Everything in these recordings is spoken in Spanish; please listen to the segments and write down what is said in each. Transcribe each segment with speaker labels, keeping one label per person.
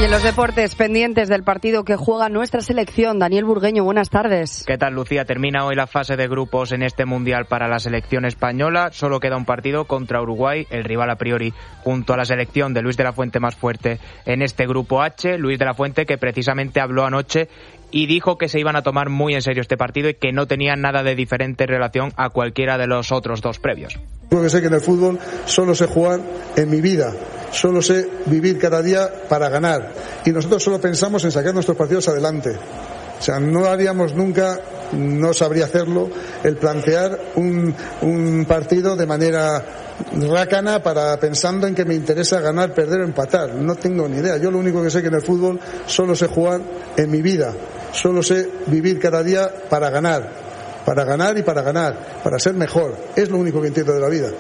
Speaker 1: Y en los deportes, pendientes del partido que juega nuestra selección. Daniel Burgueño, buenas tardes.
Speaker 2: ¿Qué tal, Lucía? Termina hoy la fase de grupos en este Mundial para la selección española. Solo queda un partido contra Uruguay, el rival a priori junto a la selección de Luis de la Fuente más fuerte en este grupo H. Luis de la Fuente, que precisamente habló anoche y dijo que se iban a tomar muy en serio este partido y que no tenían nada de diferente en relación a cualquiera de los otros dos previos.
Speaker 3: Yo sé que en el fútbol solo sé jugar en mi vida, solo sé vivir cada día para ganar, y nosotros solo pensamos en sacar nuestros partidos adelante. O sea, no haríamos nunca, no sabría hacerlo, el plantear un partido de manera rácana pensando en que me interesa ganar, perder o empatar. No tengo ni idea. Yo lo único que sé que en el fútbol solo sé jugar en mi vida, solo sé vivir cada día para ganar y para ganar, para ser mejor. Es lo único que entiendo de la vida,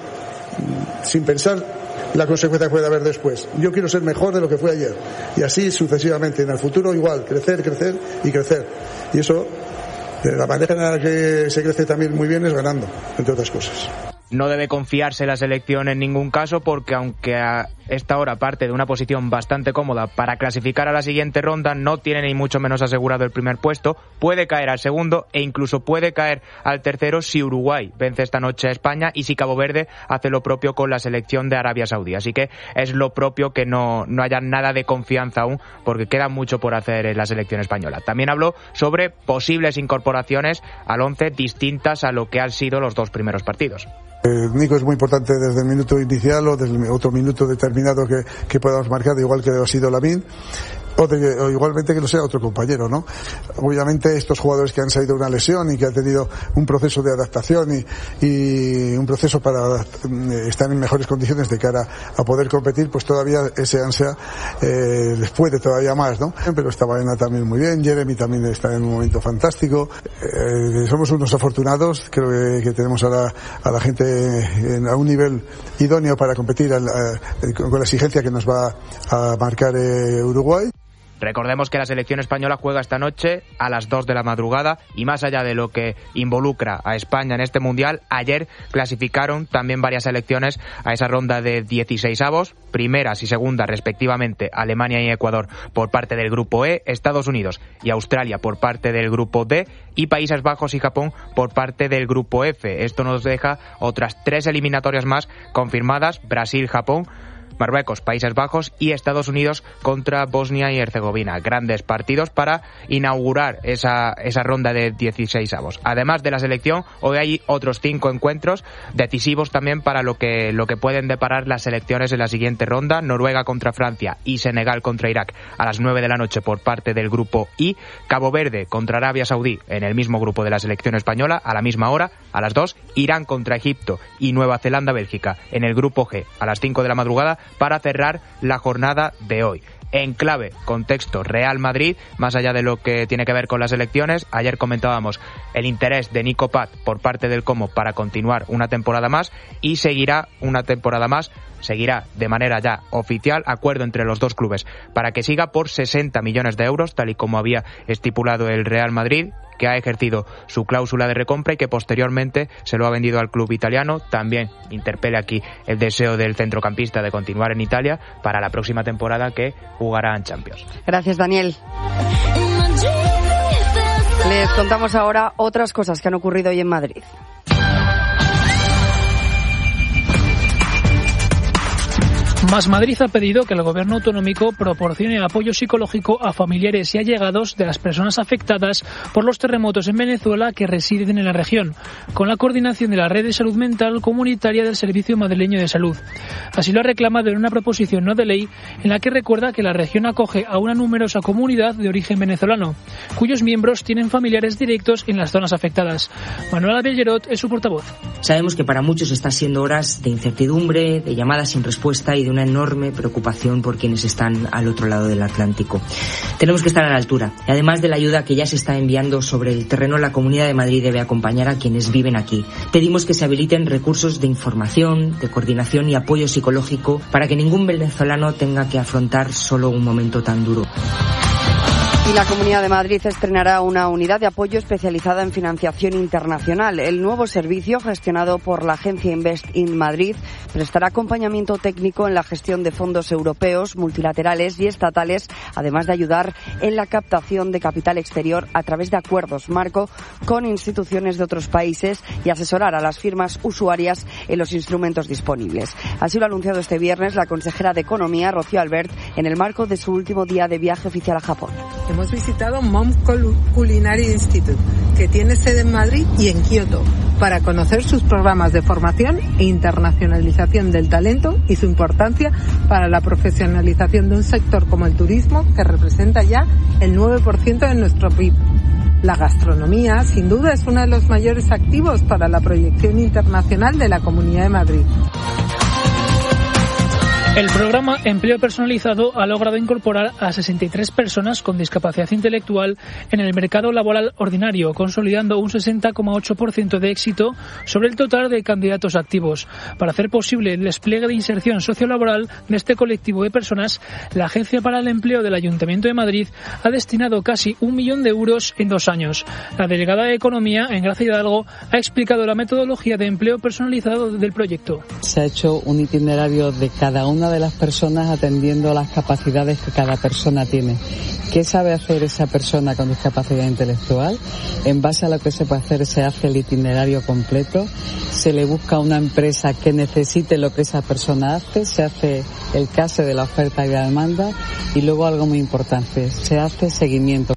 Speaker 3: sin pensar la consecuencia que puede haber después. Yo quiero ser mejor de lo que fue ayer, y así sucesivamente. En el futuro igual, crecer y crecer. Y eso, la manera en la que se crece también muy bien es ganando, entre otras cosas.
Speaker 2: No debe confiarse la selección en ningún caso, porque aunque a esta hora parte de una posición bastante cómoda para clasificar a la siguiente ronda, no tiene ni mucho menos asegurado el primer puesto. Puede caer al segundo e incluso puede caer al tercero si Uruguay vence esta noche a España y si Cabo Verde hace lo propio con la selección de Arabia Saudí. Así que es lo propio que no haya nada de confianza aún, porque queda mucho por hacer en la selección española. También habló sobre posibles incorporaciones al once distintas a lo que han sido los dos primeros partidos.
Speaker 3: Nico es muy importante desde el minuto inicial o desde otro minuto determinado que podamos marcar, igual que ha sido Lamine, o igualmente que lo sea otro compañero, ¿no? Obviamente estos jugadores que han salido de una lesión y que han tenido un proceso de adaptación y un proceso para estar en mejores condiciones de cara a poder competir, pues todavía ese ansia les puede todavía más, ¿no? Pero está Baena también muy bien, Jeremy también está en un momento fantástico. Somos unos afortunados, creo que tenemos a la gente a un nivel idóneo para competir con la exigencia que nos va a marcar Uruguay.
Speaker 2: Recordemos que la selección española juega esta noche a las 2 de la madrugada y más allá de lo que involucra a España en este Mundial, ayer clasificaron también varias selecciones a esa ronda de 16avos, primeras y segundas respectivamente Alemania y Ecuador por parte del grupo E, Estados Unidos y Australia por parte del grupo D y Países Bajos y Japón por parte del grupo F. Esto nos deja otras 3 eliminatorias más confirmadas: Brasil, Japón, Marruecos, Países Bajos y Estados Unidos contra Bosnia y Herzegovina. Grandes partidos para inaugurar esa ronda de 16avos. Además de la selección, hoy hay otros 5 encuentros decisivos también para lo que pueden deparar las selecciones en la siguiente ronda: Noruega contra Francia y Senegal contra Irak a las 9 de la noche por parte del grupo I, Cabo Verde contra Arabia Saudí en el mismo grupo de la selección española a la misma hora, a las 2, Irán contra Egipto y Nueva Zelanda-Bélgica en el grupo G a las 5 de la madrugada para cerrar la jornada de hoy. En clave, contexto Real Madrid, más allá de lo que tiene que ver con las elecciones, ayer comentábamos el interés de Nico Paz por parte del Como para continuar una temporada más y seguirá una temporada más, seguirá de manera ya oficial, acuerdo entre los dos clubes para que siga por 60 millones de euros, tal y como había estipulado el Real Madrid, que ha ejercido su cláusula de recompra y que posteriormente se lo ha vendido al club italiano. También interpela aquí el deseo del centrocampista de continuar en Italia para la próxima temporada que jugará en Champions.
Speaker 1: Gracias, Daniel. Les contamos ahora otras cosas que han ocurrido hoy en Madrid.
Speaker 4: Más Madrid ha pedido que el gobierno autonómico proporcione apoyo psicológico a familiares y allegados de las personas afectadas por los terremotos en Venezuela que residen en la región, con la coordinación de la Red de Salud Mental Comunitaria del Servicio Madrileño de Salud. Así lo ha reclamado en una proposición no de ley en la que recuerda que la región acoge a una numerosa comunidad de origen venezolano, cuyos miembros tienen familiares directos en las zonas afectadas. Manuela Bellerot es su portavoz.
Speaker 5: Sabemos que para muchos están siendo horas de incertidumbre, de llamadas sin respuesta y de una enorme preocupación por quienes están al otro lado del Atlántico. Tenemos que estar a la altura. Y además de la ayuda que ya se está enviando sobre el terreno, la Comunidad de Madrid debe acompañar a quienes viven aquí. Pedimos que se habiliten recursos de información, de coordinación y apoyo psicológico para que ningún venezolano tenga que afrontar solo un momento tan duro.
Speaker 1: Y la Comunidad de Madrid estrenará una unidad de apoyo especializada en financiación internacional. El nuevo servicio, gestionado por la agencia Invest in Madrid, prestará acompañamiento técnico en la gestión de fondos europeos, multilaterales y estatales, además de ayudar en la captación de capital exterior a través de acuerdos marco con instituciones de otros países y asesorar a las firmas usuarias en los instrumentos disponibles. Así lo ha anunciado este viernes la consejera de Economía, Rocío Albert, en el marco de su último día de viaje oficial a Japón.
Speaker 6: Hemos visitado Mom Culinary Institute, que tiene sede en Madrid y en Kioto, para conocer sus programas de formación e internacionalización del talento y su importancia para la profesionalización de un sector como el turismo, que representa ya el 9% de nuestro PIB. La gastronomía, sin duda, es uno de los mayores activos para la proyección internacional de la Comunidad de Madrid.
Speaker 4: El programa Empleo Personalizado ha logrado incorporar a 63 personas con discapacidad intelectual en el mercado laboral ordinario, consolidando un 60,8% de éxito sobre el total de candidatos activos. Para hacer posible el despliegue de inserción sociolaboral de este colectivo de personas, la Agencia para el Empleo del Ayuntamiento de Madrid ha destinado casi 1 millón de euros en 2 años. La delegada de Economía, Engracia Hidalgo, ha explicado la metodología de empleo personalizado del proyecto.
Speaker 7: Se ha hecho un itinerario de cada una de las personas atendiendo a las capacidades que cada persona tiene. ¿Qué sabe hacer esa persona con discapacidad intelectual? En base a lo que se puede hacer, se hace el itinerario completo, se le busca una empresa que necesite lo que esa persona hace, se hace el caso de la oferta y la demanda y luego algo muy importante, se hace seguimiento.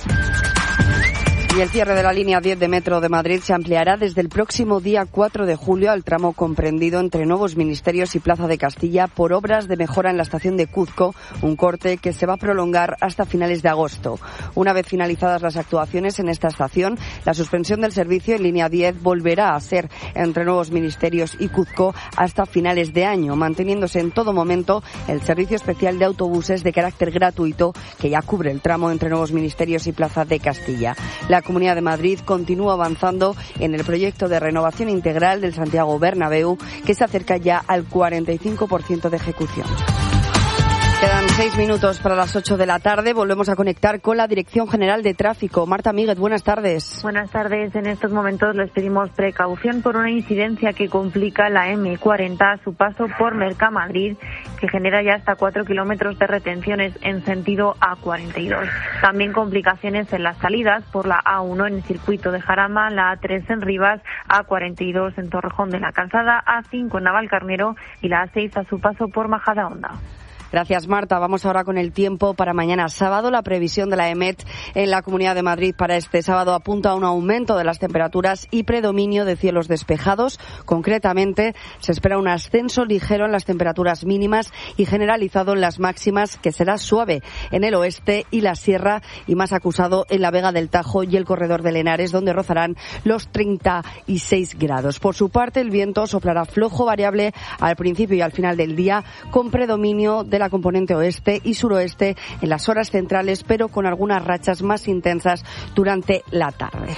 Speaker 1: Y el cierre de la línea 10 de Metro de Madrid se ampliará desde el próximo día 4 de julio al tramo comprendido entre Nuevos Ministerios y Plaza de Castilla por obras de mejora en la estación de Cuzco, un corte que se va a prolongar hasta finales de agosto. Una vez finalizadas las actuaciones en esta estación, la suspensión del servicio en línea 10 volverá a ser entre Nuevos Ministerios y Cuzco hasta finales de año, manteniéndose en todo momento el servicio especial de autobuses de carácter gratuito que ya cubre el tramo entre Nuevos Ministerios y Plaza de Castilla. La Comunidad de Madrid continúa avanzando en el proyecto de renovación integral del Santiago Bernabéu, que se acerca ya al 45% de ejecución. Quedan 6 minutos para las 8 de la tarde. Volvemos a conectar con la Dirección General de Tráfico. Marta Míguez, buenas tardes.
Speaker 8: Buenas tardes. En estos momentos les pedimos precaución por una incidencia que complica la M40 a su paso por Mercamadrid, que genera ya hasta 4 kilómetros de retenciones en sentido A42. También complicaciones en las salidas por la A1 en el circuito de Jarama, la A3 en Rivas, A42 en Torrejón de la Calzada, A5 en Navalcarnero y la A6 a su paso por Majadahonda.
Speaker 1: Gracias, Marta. Vamos ahora con el tiempo para mañana sábado. La previsión de la EMET en la Comunidad de Madrid para este sábado apunta a un aumento de las temperaturas y predominio de cielos despejados. Concretamente, se espera un ascenso ligero en las temperaturas mínimas y generalizado en las máximas, que será suave en el oeste y la sierra y más acusado en la Vega del Tajo y el Corredor del Henares, donde rozarán los 36 grados. Por su parte, el viento soplará flojo variable al principio y al final del día, con predominio de la componente oeste y suroeste en las horas centrales, pero con algunas rachas más intensas durante la tarde.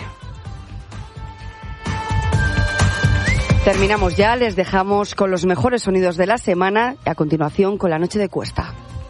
Speaker 1: Terminamos ya, les dejamos con los mejores sonidos de la semana y a continuación con la noche de Cuesta.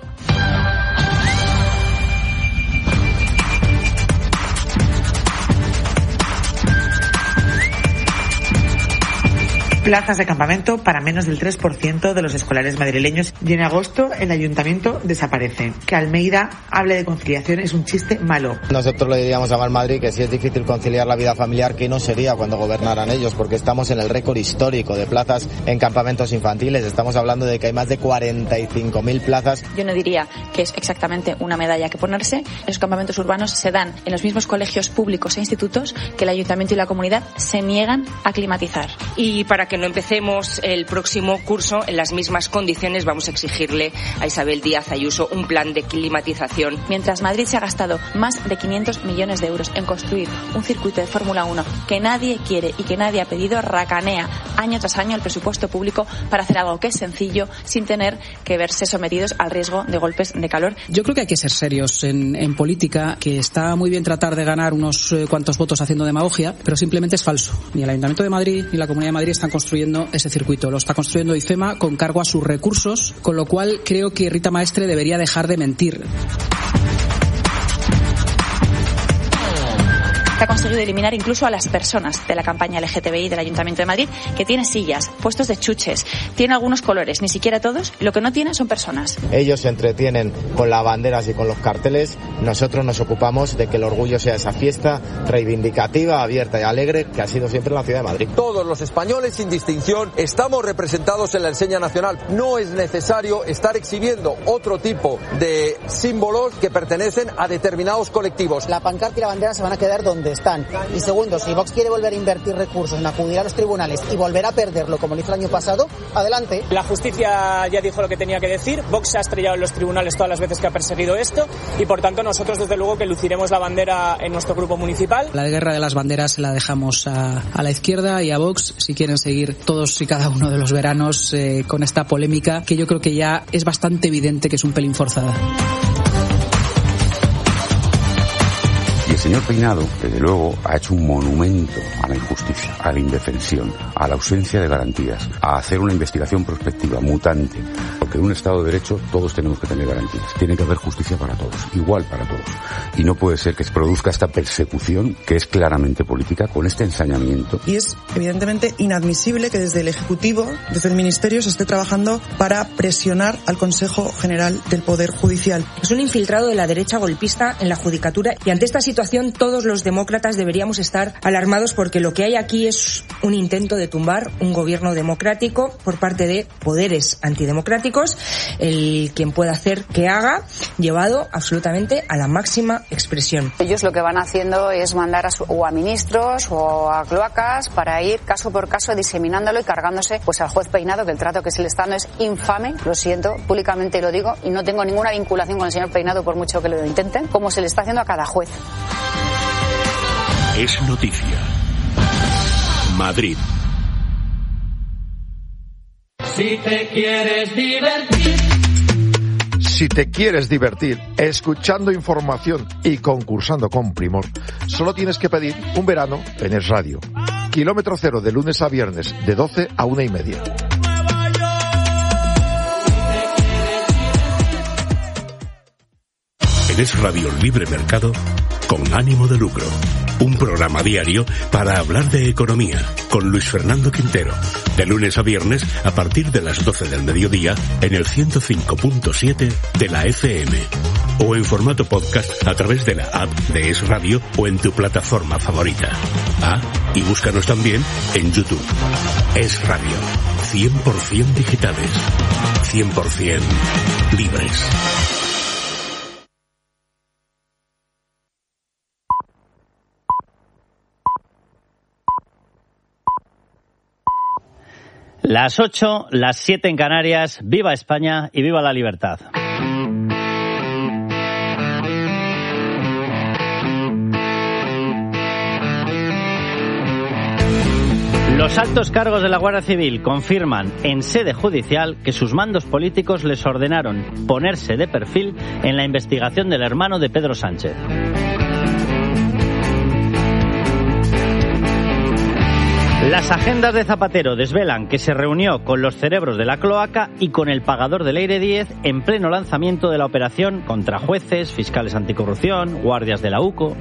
Speaker 9: Plazas de campamento para menos del 3% de los escolares madrileños y en agosto el ayuntamiento desaparece. Que Almeida hable de conciliación es un chiste malo.
Speaker 10: Nosotros le diríamos a Mar Madrid que si es difícil conciliar la vida familiar, que no sería cuando gobernaran ellos, porque estamos en el récord histórico de plazas en campamentos infantiles. Estamos hablando de que hay más de 45.000 plazas.
Speaker 11: Yo no diría que es exactamente una medalla que ponerse. Los campamentos urbanos se dan en los mismos colegios públicos e institutos que el ayuntamiento y la comunidad se niegan a climatizar.
Speaker 12: Y para que no empecemos el próximo curso en las mismas condiciones, vamos a exigirle a Isabel Díaz Ayuso un plan de climatización.
Speaker 11: Mientras Madrid se ha gastado más de 500 millones de euros en construir un circuito de Fórmula 1 que nadie quiere y que nadie ha pedido, racanea año tras año el presupuesto público para hacer algo que es sencillo sin tener que verse sometidos al riesgo de golpes de calor.
Speaker 13: Yo creo que hay que ser serios en política, que está muy bien tratar de ganar unos cuantos votos haciendo demagogia, pero simplemente es falso. Ni el Ayuntamiento de Madrid ni la Comunidad de Madrid están construyendo ese circuito. Lo está construyendo IFEMA con cargo a sus recursos, con lo cual creo que Rita Maestre debería dejar de mentir.
Speaker 11: que ha conseguido eliminar incluso a las personas de la campaña LGTBI del Ayuntamiento de Madrid, que tiene sillas, puestos de chuches, tiene algunos colores, ni siquiera todos, lo que no tiene son personas.
Speaker 10: Ellos se entretienen con las banderas y con los carteles, nosotros nos ocupamos de que el orgullo sea esa fiesta reivindicativa, abierta y alegre que ha sido siempre la ciudad de Madrid.
Speaker 14: Todos los españoles sin distinción estamos representados en la enseña nacional. No es necesario estar exhibiendo otro tipo de símbolos que pertenecen a determinados colectivos.
Speaker 15: La pancarta y la bandera se van a quedar donde están. Y segundo, si Vox quiere volver a invertir recursos en acudir a los tribunales y volver a perderlo como lo hizo el año pasado, adelante.
Speaker 16: La justicia ya dijo lo que tenía que decir. Vox se ha estrellado en los tribunales todas las veces que ha perseguido esto y por tanto nosotros desde luego que luciremos la bandera en nuestro grupo municipal.
Speaker 13: La guerra de las banderas se la dejamos a la izquierda y a Vox si quieren seguir todos y cada uno de los veranos con esta polémica que yo creo que ya es bastante evidente que es un pelín forzada.
Speaker 17: Y el señor Peinado, desde luego, ha hecho un monumento a la injusticia, a la indefensión, a la ausencia de garantías, a hacer una investigación prospectiva, mutante. Porque en un Estado de Derecho todos tenemos que tener garantías. Tiene que haber justicia para todos, igual para todos. Y no puede ser que se produzca esta persecución, que es claramente política, con este ensañamiento.
Speaker 18: Y es evidentemente inadmisible que desde el Ejecutivo, desde el Ministerio, se esté trabajando para presionar al Consejo General del Poder Judicial.
Speaker 5: Es un infiltrado de la derecha golpista en la judicatura y ante esta situación todos los demócratas deberíamos estar alarmados porque lo que hay aquí es un intento de tumbar un gobierno democrático por parte de poderes antidemocráticos, el quien pueda hacer que haga, llevado absolutamente a la máxima expresión.
Speaker 19: Ellos lo que van haciendo es mandar a ministros o a cloacas para ir caso por caso diseminándolo y cargándose pues al juez Peinado, que el trato que se le está dando es infame, lo siento, públicamente lo digo, y no tengo ninguna vinculación con el señor Peinado por mucho que lo intenten, como se le está haciendo a cada juez.
Speaker 20: Es noticia. Madrid.
Speaker 21: Si te quieres divertir.
Speaker 22: Si te quieres divertir escuchando información y concursando con primor, solo tienes que pedir un verano en Es Radio. Kilómetro cero de lunes a viernes, de 12 a 1:30.
Speaker 20: En Es Radio Libre Mercado, con ánimo de lucro. Un programa diario para hablar de economía, con Luis Fernando Quintero. De lunes a viernes, a partir de las 12 del mediodía, en el 105.7 de la FM. O en formato podcast a través de la app de Es Radio o en tu plataforma favorita. Ah, y búscanos también en YouTube. Es Radio. 100% digitales. 100% libres.
Speaker 23: Las 8, las 7 en Canarias. Viva España y viva la libertad. Los altos cargos de la Guardia Civil confirman en sede judicial que sus mandos políticos les ordenaron ponerse de perfil en la investigación del hermano de Pedro Sánchez. Las agendas de Zapatero desvelan que se reunió con los cerebros de la cloaca y con el pagador del Aire 10 en pleno lanzamiento de la operación contra jueces, fiscales anticorrupción, guardias de la UCO.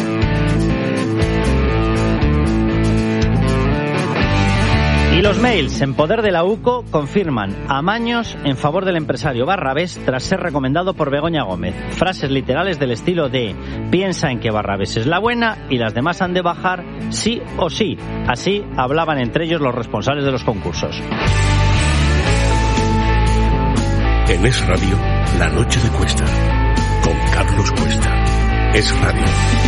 Speaker 23: Y los mails en poder de la UCO confirman amaños en favor del empresario Barrabés tras ser recomendado por Begoña Gómez. Frases literales del estilo de piensa en que Barrabés es la buena y las demás han de bajar sí o sí. Así hablaban entre ellos los responsables de los concursos.
Speaker 20: En Es Radio, la noche de Cuesta, con Carlos Cuesta. Es Radio.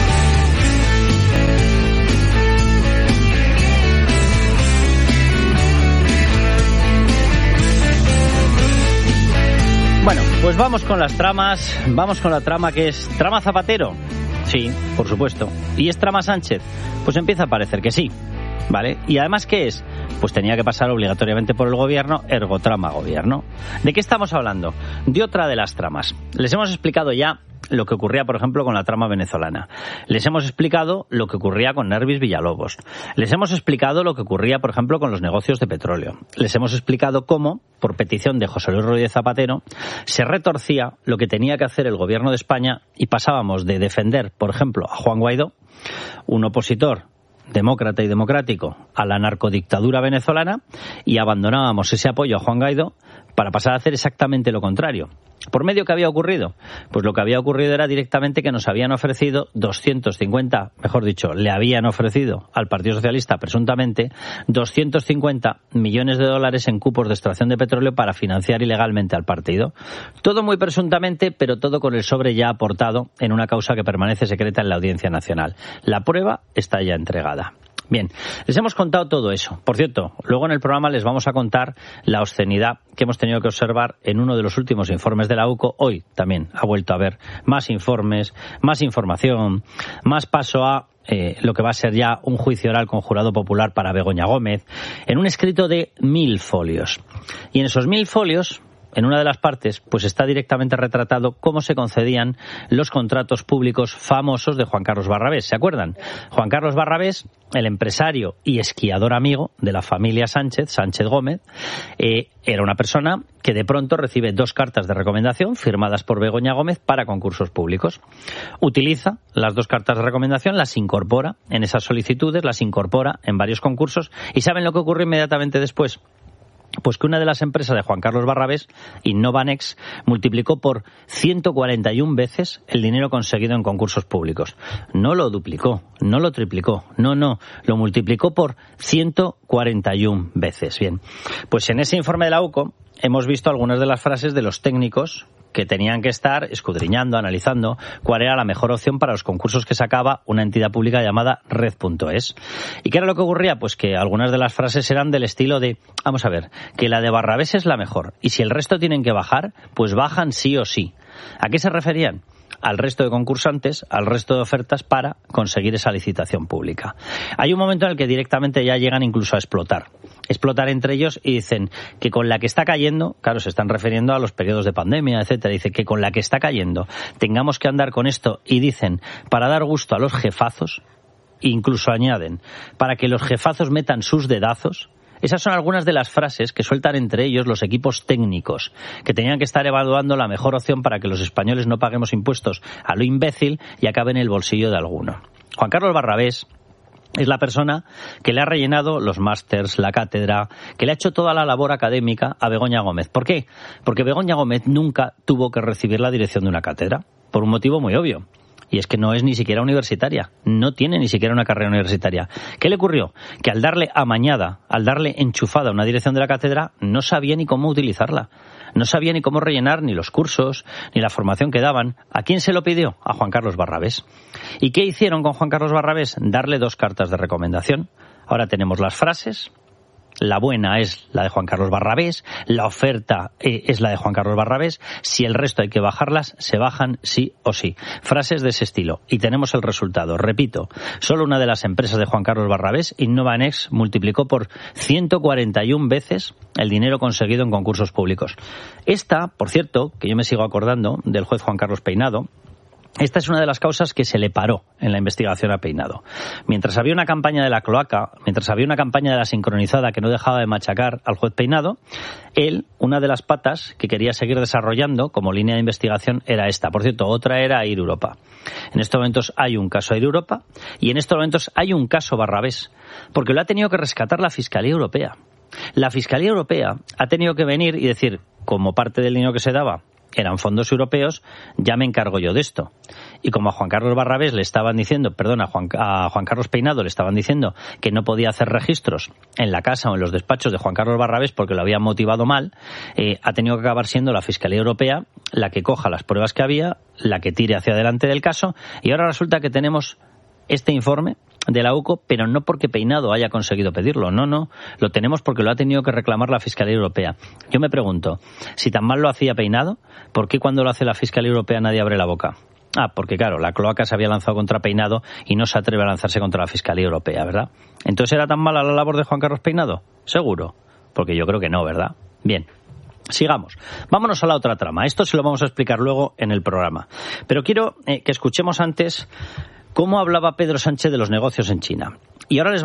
Speaker 23: Bueno, pues vamos con las tramas. Vamos con la trama que es trama Zapatero. Sí, por supuesto. ¿Y es trama Sánchez? Pues empieza a parecer que sí. ¿Vale? ¿Y además qué es? Pues tenía que pasar obligatoriamente por el gobierno, ergo trama gobierno. ¿De qué estamos hablando? De otra de las tramas. Les hemos explicado ya lo que ocurría, por ejemplo, con la trama venezolana. Les hemos explicado lo que ocurría con Nervis Villalobos. Les hemos explicado lo que ocurría, por ejemplo, con los negocios de petróleo. Les hemos explicado cómo, por petición de José Luis Rodríguez Zapatero, se retorcía lo que tenía que hacer el gobierno de España y pasábamos de defender, por ejemplo, a Juan Guaidó, un opositor demócrata y democrático a la narcodictadura venezolana, y abandonábamos ese apoyo a Juan Guaidó para pasar a hacer exactamente lo contrario. ¿Por medio qué había ocurrido? Pues lo que había ocurrido era directamente que nos habían ofrecido 250, mejor dicho, le habían ofrecido al Partido Socialista presuntamente 250 millones de dólares en cupos de extracción de petróleo para financiar ilegalmente al partido. Todo muy presuntamente, pero todo con el sobre ya aportado en una causa que permanece secreta en la Audiencia Nacional. La prueba está ya entregada. Bien, les hemos contado todo eso. Por cierto, luego en el programa les vamos a contar la obscenidad que hemos tenido que observar en uno de los últimos informes de la UCO. Hoy también ha vuelto a haber más informes, más información, más paso a lo que va a ser ya un juicio oral con jurado popular para Begoña Gómez, en un escrito de 1000 folios. Y en esos 1000 folios, en una de las partes, pues está directamente retratado cómo se concedían los contratos públicos famosos de Juan Carlos Barrabés. ¿Se acuerdan? Juan Carlos Barrabés, el empresario y esquiador amigo de la familia Sánchez, Sánchez Gómez, era una persona que de pronto recibe 2 cartas de recomendación firmadas por Begoña Gómez para concursos públicos. Utiliza las 2 cartas de recomendación, las incorpora en esas solicitudes, las incorpora en varios concursos. ¿Y saben lo que ocurre inmediatamente después? Pues que una de las empresas de Juan Carlos Barrabés, Innovanex, multiplicó por 141 veces el dinero conseguido en concursos públicos. No lo duplicó, no lo triplicó, no, lo multiplicó por 141 veces. Bien, pues en ese informe de la UCO hemos visto algunas de las frases de los técnicos que tenían que estar escudriñando, analizando cuál era la mejor opción para los concursos que sacaba una entidad pública llamada Red.es. ¿Y qué era lo que ocurría? Pues que algunas de las frases eran del estilo de, vamos a ver, que la de Barrabés es la mejor, y si el resto tienen que bajar, pues bajan sí o sí. ¿A qué se referían? Al resto de concursantes, al resto de ofertas para conseguir esa licitación pública. Hay un momento en el que directamente ya llegan incluso a explotar entre ellos, y dicen que con la que está cayendo, claro, se están refiriendo a los periodos de pandemia, etcétera, dice que con la que está cayendo tengamos que andar con esto, y dicen, para dar gusto a los jefazos, incluso añaden, para que los jefazos metan sus dedazos. Esas son algunas de las frases que sueltan entre ellos los equipos técnicos, que tenían que estar evaluando la mejor opción para que los españoles no paguemos impuestos a lo imbécil y acabe en el bolsillo de alguno. Juan Carlos Barrabés es la persona que le ha rellenado los másters, la cátedra, que le ha hecho toda la labor académica a Begoña Gómez. ¿Por qué? Porque Begoña Gómez nunca tuvo que recibir la dirección de una cátedra, por un motivo muy obvio. Y es que no es ni siquiera universitaria, no tiene ni siquiera una carrera universitaria. ¿Qué le ocurrió? Que al darle amañada, al darle enchufada una dirección de la cátedra, no sabía ni cómo utilizarla. No sabía ni cómo rellenar ni los cursos, ni la formación que daban. ¿A quién se lo pidió? A Juan Carlos Barrabés. ¿Y qué hicieron con Juan Carlos Barrabés? Darle 2 cartas de recomendación. Ahora tenemos las frases. La buena es la de Juan Carlos Barrabés, la oferta es la de Juan Carlos Barrabés, si el resto hay que bajarlas, se bajan sí o sí. Frases de ese estilo. Y tenemos el resultado. Repito, solo una de las empresas de Juan Carlos Barrabés, Innovanex, multiplicó por 141 veces el dinero conseguido en concursos públicos. Esta, por cierto, que yo me sigo acordando del juez Juan Carlos Peinado, esta es una de las causas que se le paró en la investigación a Peinado. Mientras había una campaña de la cloaca, mientras había una campaña de la sincronizada que no dejaba de machacar al juez Peinado, él, una de las patas que quería seguir desarrollando como línea de investigación era esta. Por cierto, otra era Air Europa. En estos momentos hay un caso Air Europa y en estos momentos hay un caso Barrabés, porque lo ha tenido que rescatar la Fiscalía Europea. La Fiscalía Europea ha tenido que venir y decir, como parte del dinero que se daba eran fondos europeos, ya me encargo yo de esto. Y como a Juan Carlos Barrabés le estaban diciendo, a Juan Carlos Peinado le estaban diciendo que no podía hacer registros en la casa o en los despachos de Juan Carlos Barrabés porque lo habían motivado mal, ha tenido que acabar siendo la Fiscalía Europea la que coja las pruebas que había, la que tire hacia adelante del caso, y ahora resulta que tenemos este informe de la UCO, pero no porque Peinado haya conseguido pedirlo, no, lo tenemos porque lo ha tenido que reclamar la Fiscalía Europea. Yo me pregunto, si tan mal lo hacía Peinado, ¿por qué cuando lo hace la Fiscalía Europea nadie abre la boca? Porque claro, la cloaca se había lanzado contra Peinado y no se atreve a lanzarse contra la Fiscalía Europea, ¿verdad? ¿Entonces era tan mala la labor de Juan Carlos Peinado? Seguro, porque yo creo que no, ¿verdad? Bien. Sigamos. Vámonos a la otra trama. Esto se lo vamos a explicar luego en el programa. Pero quiero que escuchemos antes cómo hablaba Pedro Sánchez de los negocios en China. Y ahora les vamos a explicar y les vamos a contar una trama que es más propia, literalmente,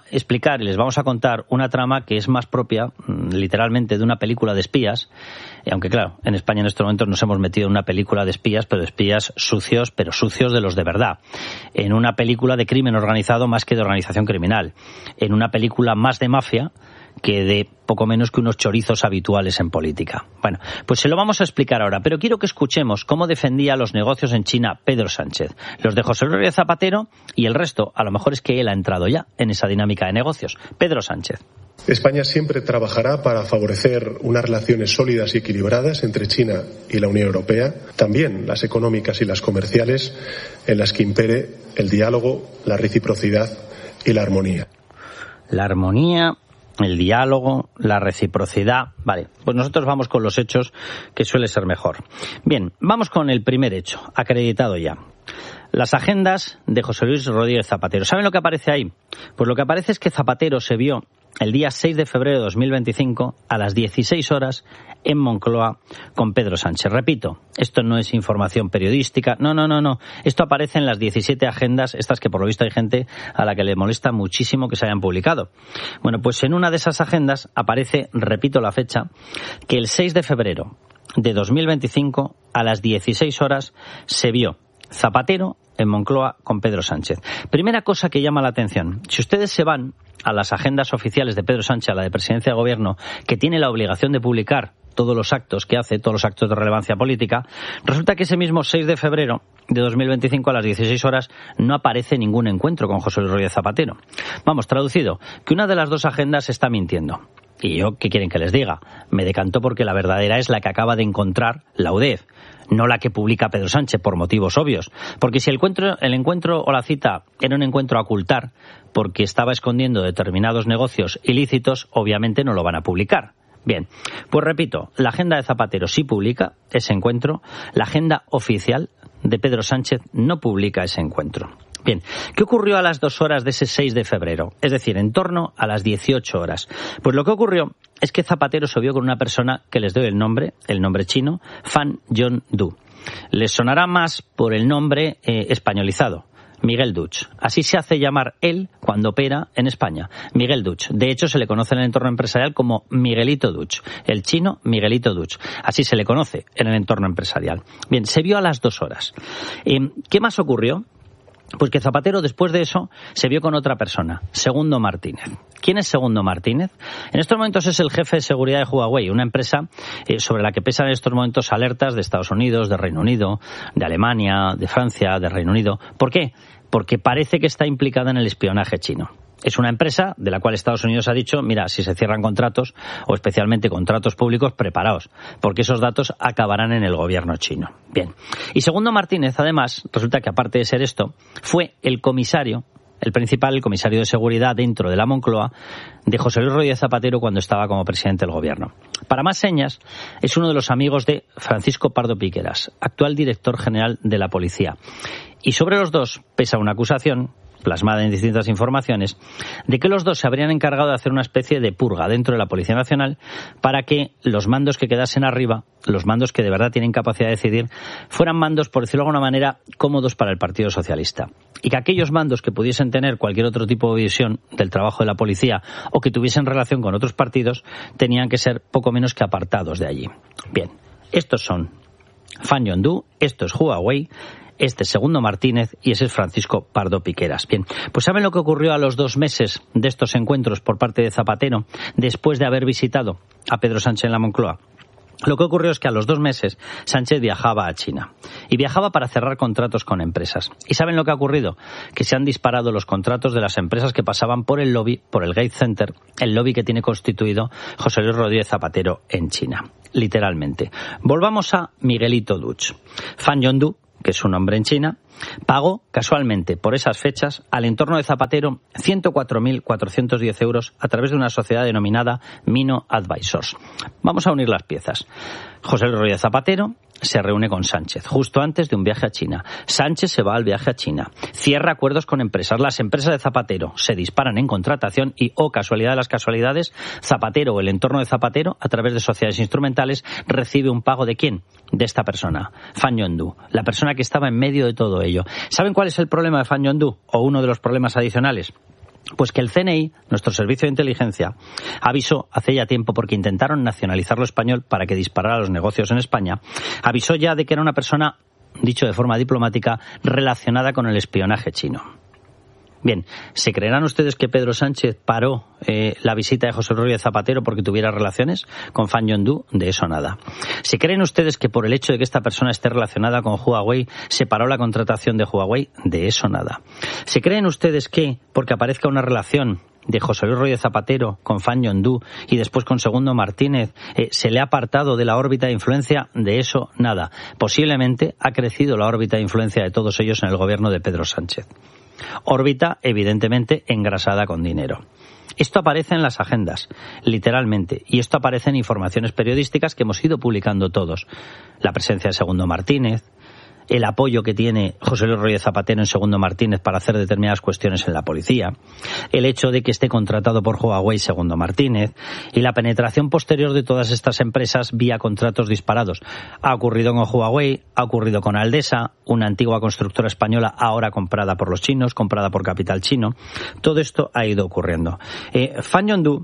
Speaker 23: y les vamos a contar una trama que es más propia, literalmente, de una película de espías, aunque claro, en España en estos momentos nos hemos metido en una película de espías, pero de espías sucios, pero sucios de los de verdad, en una película de crimen organizado más que de organización criminal, en una película más de mafia que de poco menos que unos chorizos habituales en política. Bueno, pues se lo vamos a explicar ahora, pero quiero que escuchemos cómo defendía los negocios en China Pedro Sánchez, los de José Luis Rodríguez Zapatero, y el resto, a lo mejor es que él ha entrado ya en esa dinámica de negocios. Pedro Sánchez.
Speaker 2: España siempre trabajará para favorecer unas relaciones sólidas y equilibradas entre China y la Unión Europea, también las económicas y las comerciales, en las que impere el diálogo, la reciprocidad y la armonía.
Speaker 23: La armonía, el diálogo, la reciprocidad. Vale, pues nosotros vamos con los hechos, que suele ser mejor. Bien, vamos con el primer hecho, acreditado ya. Las agendas de José Luis Rodríguez Zapatero. ¿Saben lo que aparece ahí? Pues lo que aparece es que Zapatero se vio el día 6 de febrero de 2025 a las 16 horas en Moncloa con Pedro Sánchez. Repito, esto no es información periodística, no. Esto aparece en las 17 agendas, estas que por lo visto hay gente a la que le molesta muchísimo que se hayan publicado. Bueno, pues en una de esas agendas aparece, repito la fecha, que el 6 de febrero de 2025 a las 16 horas se vio Zapatero en Moncloa con Pedro Sánchez. Primera cosa que llama la atención, si ustedes se van a las agendas oficiales de Pedro Sánchez, a la de Presidencia de Gobierno, que tiene la obligación de publicar todos los actos que hace, todos los actos de relevancia política, resulta que ese mismo 6 de febrero de 2025 a las 16 horas no aparece ningún encuentro con José Luis Rodríguez Zapatero. Vamos, traducido, que una de las dos agendas está mintiendo. Y yo, ¿qué quieren que les diga? Me decanto porque la verdadera es la que acaba de encontrar la UDEF, no la que publica Pedro Sánchez, por motivos obvios. Porque si el encuentro o la cita era un encuentro a ocultar, porque estaba escondiendo determinados negocios ilícitos, obviamente no lo van a publicar. Bien, pues repito, la agenda de Zapatero sí publica ese encuentro, la agenda oficial de Pedro Sánchez no publica ese encuentro. Bien, ¿qué ocurrió a las 2 horas de ese 6 de febrero? Es decir, en torno a las 18 horas. Pues lo que ocurrió es que Zapatero se vio con una persona que les doy el nombre chino, Fan Yong-du. Les sonará más por el nombre españolizado, Miguel Duch. Así se hace llamar él cuando opera en España, Miguel Duch. De hecho, se le conoce en el entorno empresarial como Miguelito Duch, el chino Miguelito Duch. Así se le conoce en el entorno empresarial. Bien, se vio a las 2 horas. ¿Qué más ocurrió? Pues que Zapatero, después de eso, se vio con otra persona, Segundo Martínez. ¿Quién es Segundo Martínez? En estos momentos es el jefe de seguridad de Huawei, una empresa sobre la que pesan en estos momentos alertas de Estados Unidos, de Reino Unido, de Alemania, de Francia, de Reino Unido. ¿Por qué? Porque parece que está implicada en el espionaje chino. Es una empresa de la cual Estados Unidos ha dicho, mira, si se cierran contratos, o especialmente contratos públicos, preparaos, porque esos datos acabarán en el gobierno chino. Bien. Y Segundo Martínez, además, resulta que aparte de ser esto, fue el comisario, el comisario de seguridad dentro de la Moncloa, de José Luis Rodríguez Zapatero cuando estaba como presidente del gobierno. Para más señas, es uno de los amigos de Francisco Pardo Piqueras, actual director general de la policía. Y sobre los dos pesa una acusación, plasmada en distintas informaciones, de que los dos se habrían encargado de hacer una especie de purga dentro de la Policía Nacional para que los mandos que quedasen arriba, los mandos que de verdad tienen capacidad de decidir, fueran mandos, por decirlo de alguna manera, cómodos para el Partido Socialista. Y que aquellos mandos que pudiesen tener cualquier otro tipo de visión del trabajo de la policía o que tuviesen relación con otros partidos, tenían que ser poco menos que apartados de allí. Bien, estos son Fan Yong-du, esto es Huawei, este es Segundo Martínez y ese es Francisco Pardo Piqueras. Bien, pues ¿saben lo que ocurrió a los 2 meses de estos encuentros por parte de Zapatero después de haber visitado a Pedro Sánchez en la Moncloa? Lo que ocurrió es que a los 2 meses Sánchez viajaba a China y viajaba para cerrar contratos con empresas. ¿Y saben lo que ha ocurrido? Que se han disparado los contratos de las empresas que pasaban por el lobby, por el Gate Center, el lobby que tiene constituido José Luis Rodríguez Zapatero en China, literalmente. Volvamos a Miguelito Duch. Fan Yong-du, que es su nombre en China, pagó casualmente por esas fechas al entorno de Zapatero 104.410 euros a través de una sociedad denominada Mino Advisors. Vamos a unir las piezas. José Luis Rodríguez Zapatero se reúne con Sánchez justo antes de un viaje a China. Sánchez se va al viaje a China, cierra acuerdos con empresas. Las empresas de Zapatero se disparan en contratación y, casualidad de las casualidades, Zapatero o el entorno de Zapatero, a través de sociedades instrumentales, recibe un pago ¿de quién? De esta persona, Fan Yong-du, la persona que estaba en medio de todo ello. ¿Saben cuál es el problema de Fan Yong-du? O uno de los problemas adicionales. Pues que el CNI, nuestro servicio de inteligencia, avisó hace ya tiempo, porque intentaron nacionalizar lo español para que disparara los negocios en España, avisó ya de que era una persona, dicho de forma diplomática, relacionada con el espionaje chino. Bien, ¿se creerán ustedes que Pedro Sánchez paró la visita de José Luis Rodríguez Zapatero porque tuviera relaciones con Fan Yondu? De eso nada. ¿Se creen ustedes que por el hecho de que esta persona esté relacionada con Huawei se paró la contratación de Huawei? De eso nada. ¿Se creen ustedes que porque aparezca una relación de José Luis Rodríguez Zapatero con Fan Yondu y después con Segundo Martínez se le ha apartado de la órbita de influencia? De eso nada. Posiblemente ha crecido la órbita de influencia de todos ellos en el gobierno de Pedro Sánchez. Órbita, evidentemente, engrasada con dinero. Esto aparece en las agendas, literalmente, y esto aparece en informaciones periodísticas que hemos ido publicando todos. La presencia de Segundo Martínez, el apoyo que tiene José Luis Rodríguez Zapatero en Segundo Martínez para hacer determinadas cuestiones en la policía, el hecho de que esté contratado por Huawei Segundo Martínez y la penetración posterior de todas estas empresas vía contratos disparados. Ha ocurrido con Huawei, ha ocurrido con Aldesa, una antigua constructora española ahora comprada por los chinos, comprada por capital chino. Todo esto ha ido ocurriendo. Fan Yondu,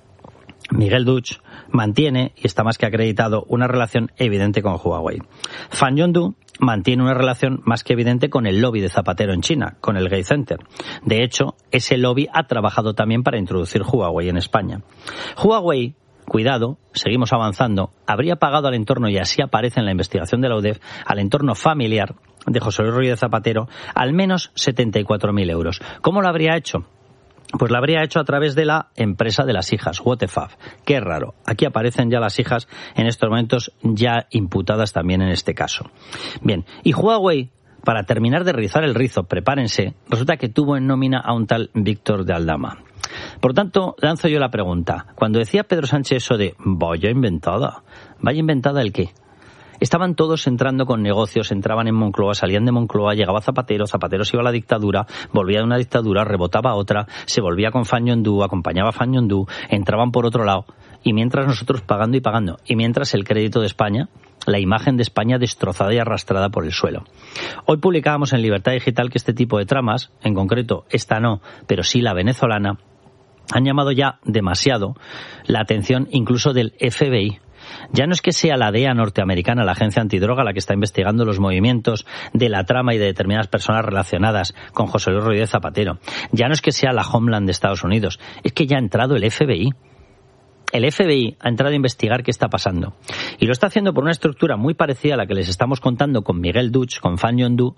Speaker 23: Miguel Duch, mantiene, y está más que acreditado, una relación evidente con Huawei. Fan Yondu mantiene una relación más que evidente con el lobby de Zapatero en China, con el Gate Center. De hecho, ese lobby ha trabajado también para introducir Huawei en España. Huawei, cuidado, seguimos avanzando, habría pagado al entorno, y así aparece en la investigación de la UDEF, al entorno familiar de José Luis Rodríguez Zapatero, al menos 74.000 euros. ¿Cómo lo habría hecho? Pues la habría hecho a través de la empresa de las hijas, WTFAB. Qué raro. Aquí aparecen ya las hijas en estos momentos, ya imputadas también en este caso. Bien, y Huawei, para terminar de rizar el rizo, prepárense, resulta que tuvo en nómina a un tal Víctor de Aldama. Por tanto, lanzo yo la pregunta. Cuando decía Pedro Sánchez eso de vaya inventada ¿el qué? Estaban todos entrando con negocios, entraban en Moncloa, salían de Moncloa, llegaba Zapatero se iba a la dictadura, volvía de una dictadura, rebotaba a otra, se volvía con Fan Yondu, acompañaba a Fan Yondu, entraban por otro lado, y mientras nosotros pagando y pagando, y mientras el crédito de España, la imagen de España destrozada y arrastrada por el suelo. Hoy publicábamos en Libertad Digital que este tipo de tramas, en concreto esta no, pero sí la venezolana, han llamado ya demasiado la atención incluso del FBI. Ya no es que sea la DEA norteamericana, la agencia antidroga, la que está investigando los movimientos de la trama y de determinadas personas relacionadas con José Luis Rodríguez Zapatero. Ya no es que sea la Homeland de Estados Unidos, es que ya ha entrado el FBI. El FBI ha entrado a investigar qué está pasando. Y lo está haciendo por una estructura muy parecida a la que les estamos contando con Miguel Duch, con Fan Yondu,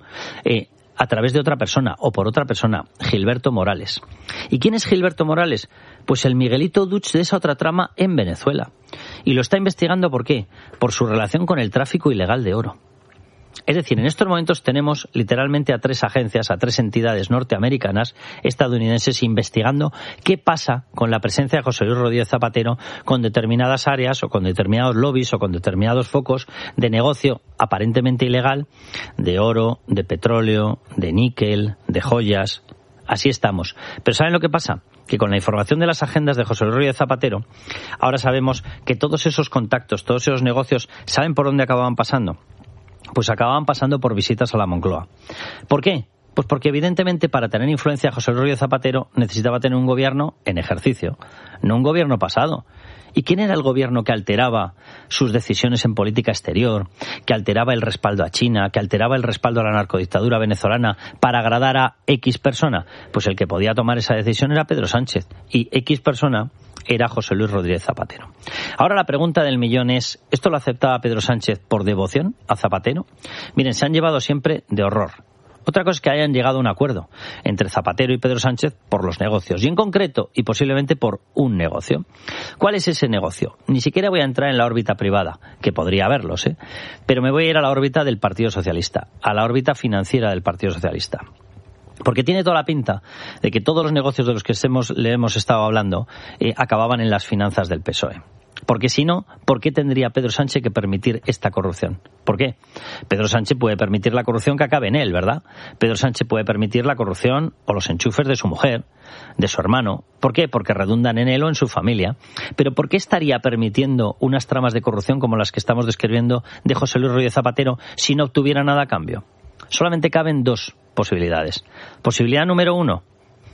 Speaker 23: a través de otra persona, o por otra persona, Gilberto Morales. ¿Y quién es Gilberto Morales? Pues el Miguelito Duch de esa otra trama en Venezuela. Y lo está investigando, ¿por qué? Por su relación con el tráfico ilegal de oro. Es decir, en estos momentos tenemos literalmente a 3 agencias, a 3 entidades norteamericanas, estadounidenses, investigando qué pasa con la presencia de José Luis Rodríguez Zapatero con determinadas áreas o con determinados lobbies o con determinados focos de negocio aparentemente ilegal de oro, de petróleo, de níquel, de joyas. Así estamos. Pero ¿saben lo que pasa? Que con la información de las agendas de José Luis Rodríguez Zapatero, ahora sabemos que todos esos contactos, todos esos negocios, ¿saben por dónde acababan pasando? Pues acababan pasando por visitas a la Moncloa. ¿Por qué? Pues porque evidentemente para tener influencia José Luis Rodríguez Zapatero necesitaba tener un gobierno en ejercicio, no un gobierno pasado. ¿Y quién era el gobierno que alteraba sus decisiones en política exterior, que alteraba el respaldo a China, que alteraba el respaldo a la narcodictadura venezolana para agradar a X persona? Pues el que podía tomar esa decisión era Pedro Sánchez, y X persona era José Luis Rodríguez Zapatero. Ahora la pregunta del millón es, ¿esto lo aceptaba Pedro Sánchez por devoción a Zapatero? Miren, se han llevado siempre de horror. Otra cosa es que hayan llegado a un acuerdo entre Zapatero y Pedro Sánchez por los negocios, y en concreto, y posiblemente por un negocio. ¿Cuál es ese negocio? Ni siquiera voy a entrar en la órbita privada, que podría haberlos, pero me voy a ir a la órbita del Partido Socialista, a la órbita financiera del Partido Socialista. Porque tiene toda la pinta de que todos los negocios de los que le hemos estado hablando acababan en las finanzas del PSOE. Porque si no, ¿por qué tendría Pedro Sánchez que permitir esta corrupción? ¿Por qué? Pedro Sánchez puede permitir la corrupción que acabe en él, ¿verdad? Pedro Sánchez puede permitir la corrupción o los enchufes de su mujer, de su hermano. ¿Por qué? Porque redundan en él o en su familia. Pero ¿por qué estaría permitiendo unas tramas de corrupción como las que estamos describiendo de José Luis Rodríguez Zapatero si no obtuviera nada a cambio? Solamente caben 2 posibilidades. Posibilidad número 1,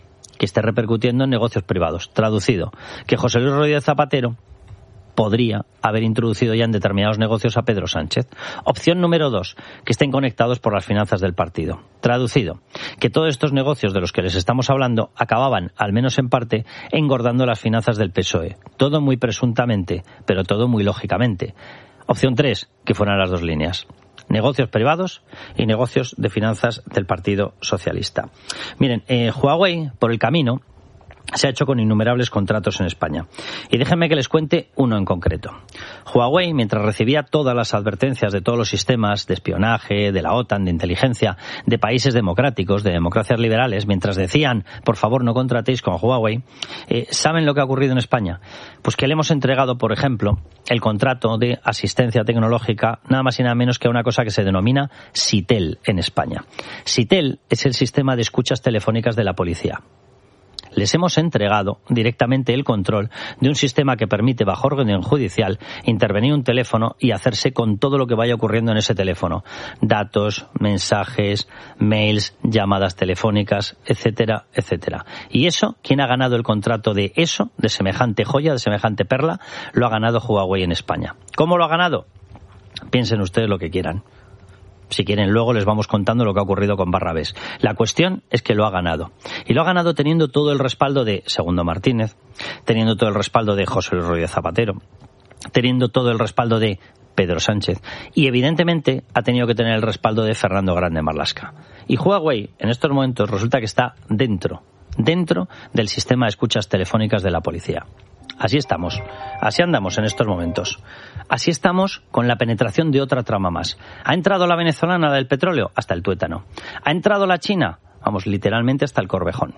Speaker 23: que esté repercutiendo en negocios privados. Traducido, que José Luis Rodríguez Zapatero podría haber introducido ya en determinados negocios a Pedro Sánchez. Opción número 2, que estén conectados por las finanzas del partido. Traducido, que todos estos negocios de los que les estamos hablando acababan, al menos en parte, engordando las finanzas del PSOE. Todo muy presuntamente, pero todo muy lógicamente. Opción 3, que fueran las dos líneas. Negocios privados y negocios de finanzas del Partido Socialista. Miren, Huawei, por el camino, se ha hecho con innumerables contratos en España. Y déjenme que les cuente uno en concreto. Huawei, mientras recibía todas las advertencias de todos los sistemas de espionaje, de la OTAN, de inteligencia, de países democráticos, de democracias liberales, mientras decían, por favor, no contratéis con Huawei, ¿saben lo que ha ocurrido en España? Pues que le hemos entregado, por ejemplo, el contrato de asistencia tecnológica, nada más y nada menos que a una cosa que se denomina SITEL en España. SITEL es el sistema de escuchas telefónicas de la policía. Les hemos entregado directamente el control de un sistema que permite, bajo orden judicial, intervenir un teléfono y hacerse con todo lo que vaya ocurriendo en ese teléfono. Datos, mensajes, mails, llamadas telefónicas, etcétera, etcétera. Y eso, ¿quién ha ganado el contrato de eso, de semejante joya, de semejante perla? Lo ha ganado Huawei en España. ¿Cómo lo ha ganado? Piensen ustedes lo que quieran. Si quieren, luego les vamos contando lo que ha ocurrido con Barrabés. La cuestión es que lo ha ganado. Y lo ha ganado teniendo todo el respaldo de Segundo Martínez, teniendo todo el respaldo de José Luis Rodríguez Zapatero, teniendo todo el respaldo de Pedro Sánchez. Y evidentemente ha tenido que tener el respaldo de Fernando Grande Marlaska. Y Huawei, en estos momentos, resulta que está dentro del sistema de escuchas telefónicas de la policía. Así estamos, así andamos en estos momentos. Así estamos con la penetración de otra trama más. ¿Ha entrado la venezolana del petróleo? Hasta el tuétano. ¿Ha entrado la china? Vamos, literalmente hasta el Corvejón.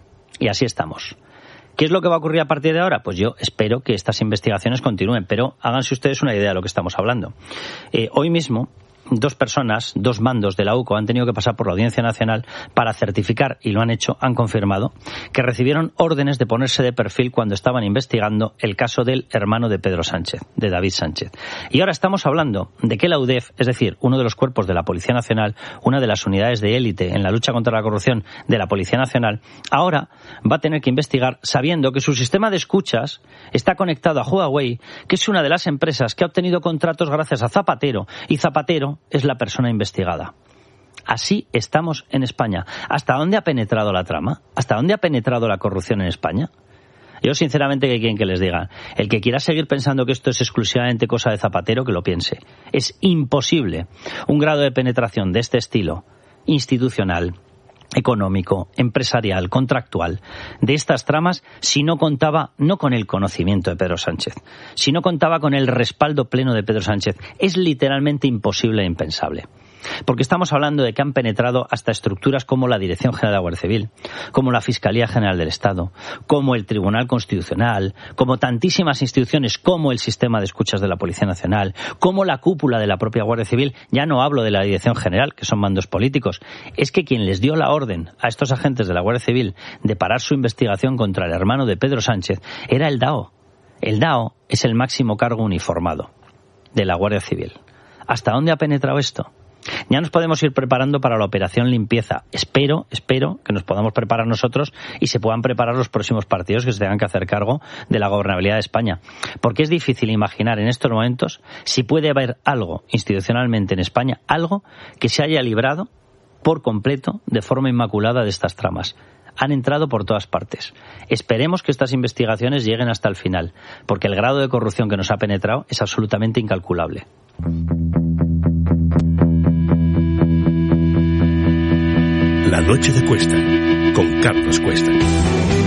Speaker 23: Y así estamos. ¿Qué es lo que va a ocurrir a partir de ahora? Pues yo espero que estas investigaciones continúen, pero háganse ustedes una idea de lo que estamos hablando. Hoy mismo, dos mandos de la UCO han tenido que pasar por la Audiencia Nacional para certificar, y lo han hecho, han confirmado, que recibieron órdenes de ponerse de perfil cuando estaban investigando el caso del hermano de Pedro Sánchez, de David Sánchez. Y ahora estamos hablando de que la UDEF, es decir, uno de los cuerpos de la Policía Nacional, una de las unidades de élite en la lucha contra la corrupción de la Policía Nacional, ahora va a tener que investigar sabiendo que su sistema de escuchas está conectado a Huawei, que es una de las empresas que ha obtenido contratos gracias a Zapatero, y Zapatero es la persona investigada. Así estamos en España. ¿Hasta dónde ha penetrado la trama? ¿Hasta dónde ha penetrado la corrupción en España? Yo, sinceramente, ¿qué quieren que les diga? El que quiera seguir pensando que esto es exclusivamente cosa de Zapatero, que lo piense. Es imposible un grado de penetración de este estilo, institucional, económico, empresarial, contractual, de estas tramas, si no contaba no con el conocimiento de Pedro Sánchez, si no contaba con el respaldo pleno de Pedro Sánchez. Es literalmente imposible e impensable. Porque estamos hablando de que han penetrado hasta estructuras como la Dirección General de la Guardia Civil, como la Fiscalía General del Estado, como el Tribunal Constitucional, como tantísimas instituciones, como el sistema de escuchas de la Policía Nacional, como la cúpula de la propia Guardia Civil. Ya no hablo de la Dirección General, que son mandos políticos. Es que quien les dio la orden a estos agentes de la Guardia Civil de parar su investigación contra el hermano de Pedro Sánchez era el DAO. El DAO es el máximo cargo uniformado de la Guardia Civil. ¿Hasta dónde ha penetrado esto? Ya nos podemos ir preparando para la operación limpieza. Espero que nos podamos preparar nosotros y se puedan preparar los próximos partidos que se tengan que hacer cargo de la gobernabilidad de España. Porque es difícil imaginar en estos momentos si puede haber algo institucionalmente en España, algo que se haya librado por completo, de forma inmaculada, de estas tramas. Han entrado por todas partes. Esperemos que estas investigaciones lleguen hasta el final, porque el grado de corrupción que nos ha penetrado es absolutamente incalculable.
Speaker 20: La noche de Cuesta, con Carlos Cuesta.